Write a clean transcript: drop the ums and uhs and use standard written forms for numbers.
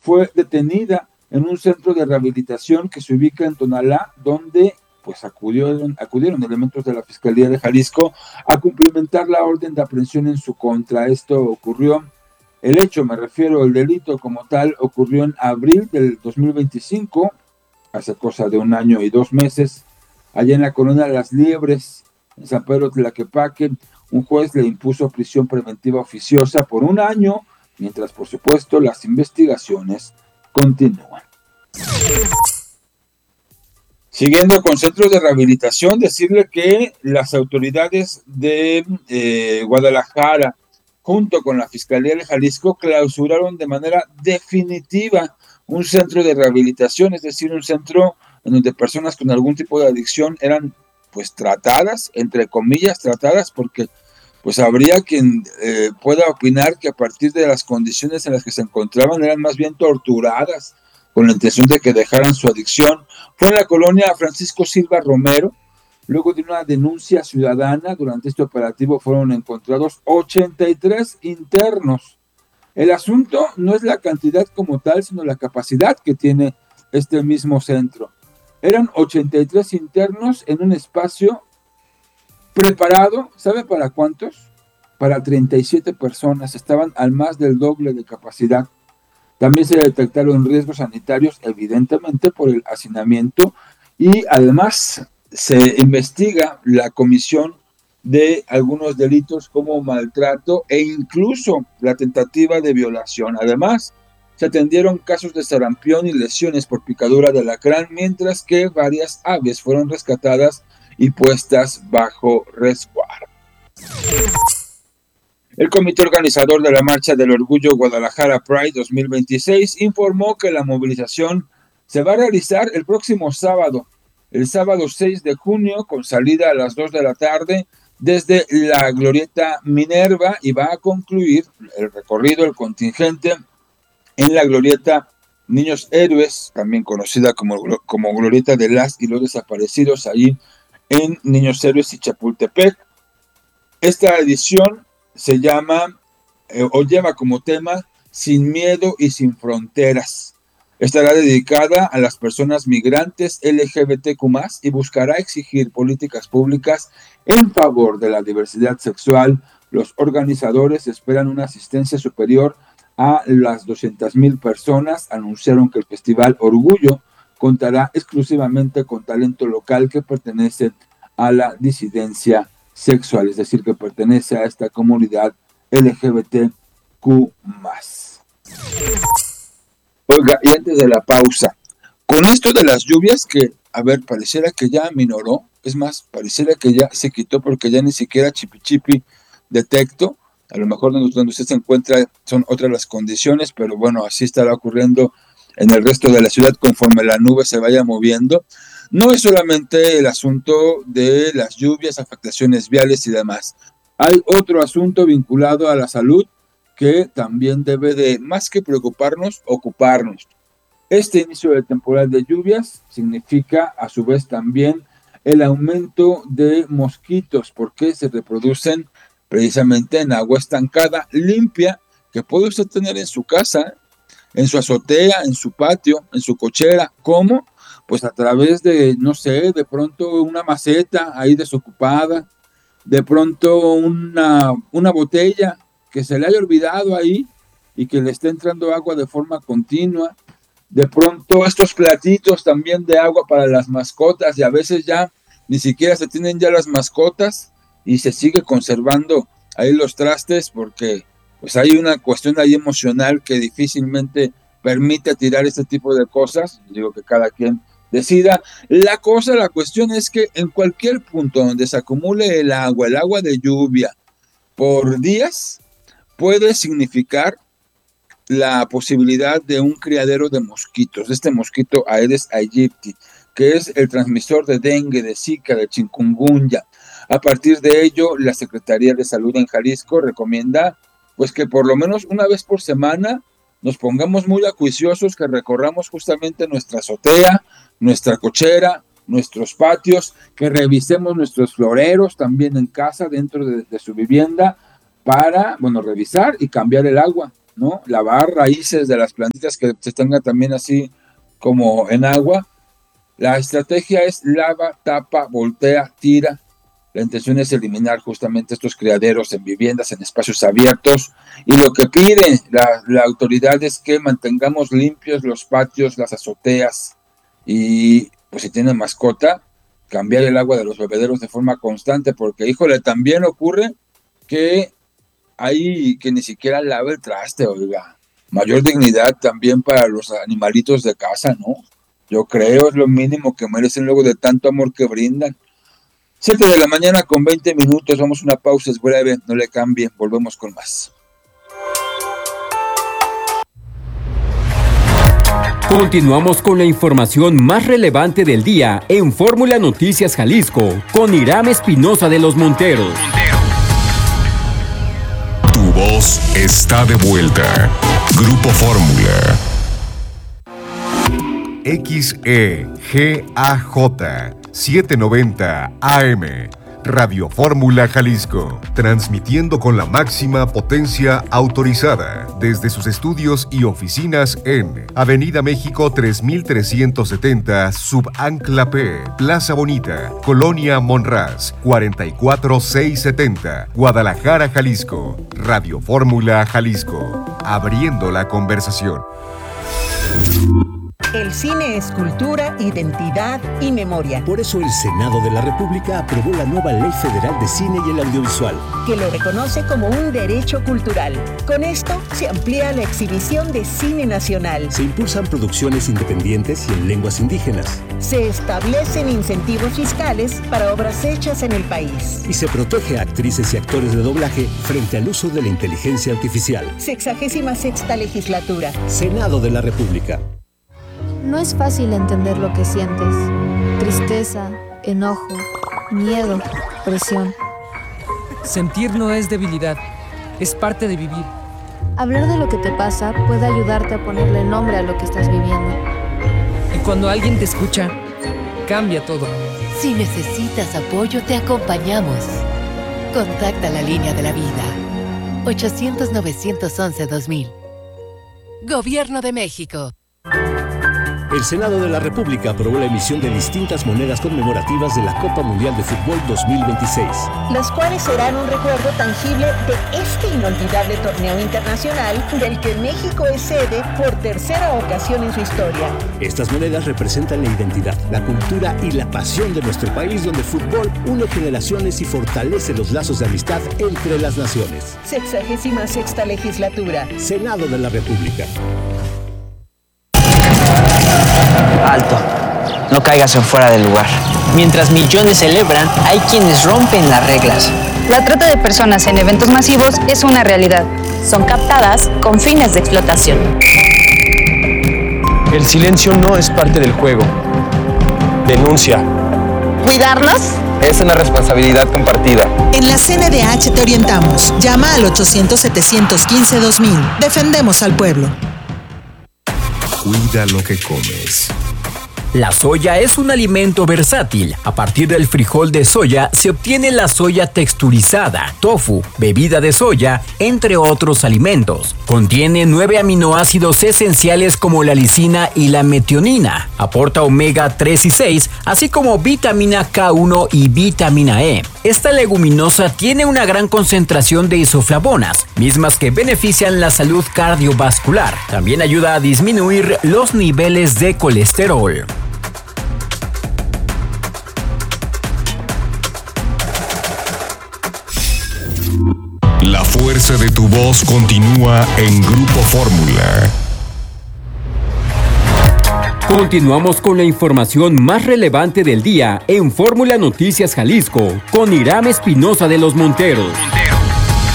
fue detenida en un centro de rehabilitación que se ubica en Tonalá, donde pues acudieron elementos de la Fiscalía de Jalisco a cumplimentar la orden de aprehensión en su contra. Esto ocurrió, el hecho, me refiero, el delito como tal, ocurrió en abril del 2025, hace cosa de 1 año y 2 meses, allá en la colonia de Las Liebres, en San Pedro Tlaquepaque. Un juez le impuso prisión preventiva oficiosa por 1 año, mientras, por supuesto, las investigaciones continúan. Siguiendo con centros de rehabilitación, decirle que las autoridades de Guadalajara, junto con la Fiscalía de Jalisco, clausuraron de manera definitiva un centro de rehabilitación, es decir, un centro en donde personas con algún tipo de adicción eran pues tratadas, entre comillas tratadas, porque pues habría quien pueda opinar que a partir de las condiciones en las que se encontraban eran más bien torturadas con la intención de que dejaran su adicción. Fue en la colonia Francisco Silva Romero. Luego de una denuncia ciudadana, durante este operativo fueron encontrados 83 internos. El asunto no es la cantidad como tal, sino la capacidad que tiene este mismo centro. Eran 83 internos en un espacio preparado, ¿sabe para cuántos? Para 37 personas, estaban al más del doble de capacidad. También se detectaron riesgos sanitarios, evidentemente, por el hacinamiento, y además se investiga la comisión de algunos delitos como maltrato e incluso la tentativa de violación. Además, se atendieron casos de sarampión y lesiones por picadura de alacrán, mientras que varias aves fueron rescatadas y puestas bajo resguardo. El comité organizador de la Marcha del Orgullo Guadalajara Pride 2026 informó que la movilización se va a realizar el próximo sábado, el sábado 6 de junio, con salida a las 2 de la tarde desde la Glorieta Minerva, y va a concluir el recorrido, el contingente, en la Glorieta Niños Héroes, también conocida como Glorieta de las y los Desaparecidos, ahí en Niños Héroes y Chapultepec. Esta edición se llama o lleva como tema Sin Miedo y Sin Fronteras. Estará dedicada a las personas migrantes LGBTQ+, y buscará exigir políticas públicas en favor de la diversidad sexual. Los organizadores esperan una asistencia superior a las 200,000 personas. Anunciaron que el Festival Orgullo contará exclusivamente con talento local que pertenece a la disidencia sexual, es decir, que pertenece a esta comunidad LGBTQ+. Oiga, y antes de la pausa, con esto de las lluvias que, pareciera que ya minoró, es más, pareciera que ya se quitó porque ya ni siquiera chipi detecto. A lo mejor donde usted se encuentra son otras las condiciones, pero bueno, así estará ocurriendo en el resto de la ciudad conforme la nube se vaya moviendo. No es solamente el asunto de las lluvias, afectaciones viales y demás. Hay otro asunto vinculado a la salud que también debe de, más que preocuparnos, ocuparnos. Este inicio de temporada de lluvias significa a su vez también el aumento de mosquitos, porque se reproducen precisamente en agua estancada, limpia, que puede usted tener en su casa, en su azotea, en su patio, en su cochera. ¿Cómo? Pues a través de, no sé, de pronto una maceta ahí desocupada, de pronto una botella que se le haya olvidado ahí y que le esté entrando agua de forma continua, de pronto estos platitos también de agua para las mascotas, y a veces ya ni siquiera se tienen ya las mascotas y se sigue conservando ahí los trastes porque pues hay una cuestión ahí emocional que difícilmente permite tirar este tipo de cosas. Digo que cada quien decida. La cuestión es que en cualquier punto donde se acumule el agua de lluvia por días, puede significar la posibilidad de un criadero de mosquitos, de este mosquito Aedes aegypti, que es el transmisor de dengue, de zika, de chikungunya. A partir de ello, la Secretaría de Salud en Jalisco recomienda pues que por lo menos una vez por semana nos pongamos muy acuiciosos, que recorramos justamente nuestra azotea, nuestra cochera, nuestros patios, que revisemos nuestros floreros también en casa, dentro de su vivienda, para, revisar y cambiar el agua. ¿no? Lavar raíces de las plantitas que se tengan también así como en agua. La estrategia es lava, tapa, voltea, tira. La intención es eliminar justamente estos criaderos en viviendas, en espacios abiertos. Y lo que pide la autoridad es que mantengamos limpios los patios, las azoteas. Y pues si tienen mascota, cambiar el agua de los bebederos de forma constante, porque, híjole, también ocurre que hay que ni siquiera lava el traste, oiga. Mayor dignidad también para los animalitos de casa, ¿no? Yo creo es lo mínimo que merecen luego de tanto amor que brindan. 7 de la mañana con 20 minutos, vamos a una pausa, es breve, no le cambien, volvemos con más. Continuamos con la información más relevante del día en Fórmula Noticias Jalisco, con Hiram Espinosa de los Monteros. Tu voz está de vuelta. Grupo Fórmula. XEGAJ 790 AM. Radio Fórmula Jalisco, transmitiendo con la máxima potencia autorizada desde sus estudios y oficinas en Avenida México 3370, Subancla P, Plaza Bonita, Colonia Monraz, 44670, Guadalajara, Jalisco. Radio Fórmula Jalisco, abriendo la conversación. El cine es cultura, identidad y memoria. Por eso el Senado de la República aprobó la nueva Ley Federal de Cine y el Audiovisual, que lo reconoce como un derecho cultural. Con esto se amplía la exhibición de cine nacional. Se impulsan producciones independientes y en lenguas indígenas. Se establecen incentivos fiscales para obras hechas en el país. Y se protege a actrices y actores de doblaje frente al uso de la inteligencia artificial. 66ª legislatura. Senado de la República. No es fácil entender lo que sientes. Tristeza, enojo, miedo, presión. Sentir no es debilidad, es parte de vivir. Hablar de lo que te pasa puede ayudarte a ponerle nombre a lo que estás viviendo. Y cuando alguien te escucha, cambia todo. Si necesitas apoyo, te acompañamos. Contacta la línea de la vida. 800-911-2000. Gobierno de México. El Senado de la República aprobó la emisión de distintas monedas conmemorativas de la Copa Mundial de Fútbol 2026. Las cuales serán un recuerdo tangible de este inolvidable torneo internacional del que México es sede por tercera ocasión en su historia. Estas monedas representan la identidad, la cultura y la pasión de nuestro país, donde el fútbol une generaciones y fortalece los lazos de amistad entre las naciones. 66ª legislatura. Senado de la República. Alto, no caigas en fuera del lugar. Mientras millones celebran, hay quienes rompen las reglas. La trata de personas en eventos masivos es una realidad. Son captadas con fines de explotación. El silencio no es parte del juego. Denuncia. ¿Cuidarlos? Es una responsabilidad compartida. En la CNDH te orientamos. Llama al 800-715-2000. Defendemos al pueblo. Cuida lo que comes. La soya es un alimento versátil. A partir del frijol de soya se obtiene la soya texturizada, tofu, bebida de soya, entre otros alimentos. Contiene 9 aminoácidos esenciales como la lisina y la metionina. Aporta omega 3 y 6, así como vitamina K1 y vitamina E. Esta leguminosa tiene una gran concentración de isoflavonas, mismas que benefician la salud cardiovascular. También ayuda a disminuir los niveles de colesterol. La fuerza de tu voz continúa en Grupo Fórmula. Continuamos con la información más relevante del día en Fórmula Noticias Jalisco, con Hiram Espinosa de los Monteros.